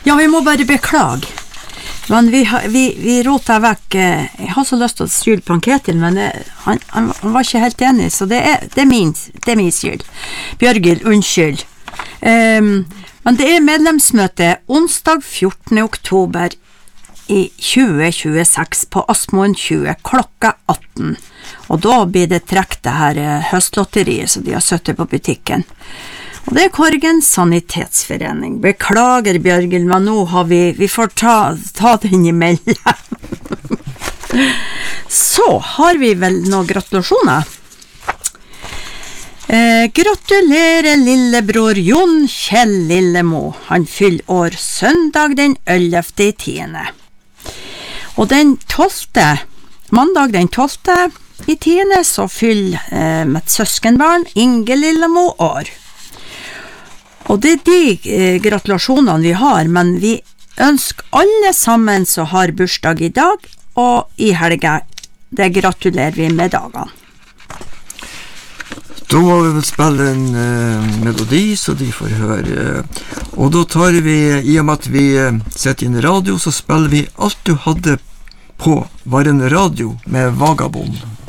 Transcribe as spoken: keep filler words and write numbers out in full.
Ja, vi må bare beklage. Men vi, vi, vi rotet vekk. Jeg har så lyst til å skylde på en Ketil, men det, han, han, han var ikke helt enig, så det er, det er, min, det er min skyld. Bjørgil, unnskyld. Um, men det er medlemsmøte onsdag fjortende oktober i tjue tjueseks på Asmoen tjue klokka atten. Og da blir det trekk det her høstlotteriet som de har søttet på butikken. Og det er Korgen Sanitetsforening. Beklager, Bjørgil, men nå har vi, vi får ta, ta den i mellom. Så har vi vel noen gratulasjoner. Eh, gratulerer lillebror Jon Kjell Lillemo. Han fyller år søndag den ellevte i tiende. Og den tolvte, mandag den tolvte i tiende, så fyller eh, mitt søskenbarn Inge Lillemo år. Og det er de eh, gratulasjonene vi har, men vi ønsker alle sammen som har bursdag i dag og i helga. Det gratulerer vi med dagene. Da må vi vel spille en uh, melodi, så de får høre. Og da tar vi, i og med at vi uh, setter inn radio, så spiller vi Alt du hadde på var en radio med Vagabond.